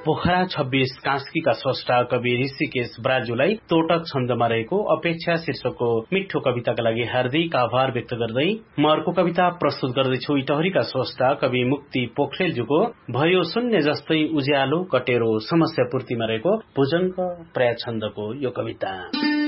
पोखरा 26 कास्कीका स्रष्टा कवि ऋषिकेश ब्राजुलाई तोटक छन्दमा रहेको अपेक्षा शीर्षकको मिठो कविताका लागि हार्दिक आभार व्यक्त गर्दै म अर्को कविता प्रस्तुत गर्दैछु। इटहरीका स्रष्टा कवि मुक्ति पोखरेलज्यूको भयो शून्य जस्तै उज्यालो कटेरो समस्या पूर्तिमा रहेको भुजंग प्राय छन्दको यो कविता।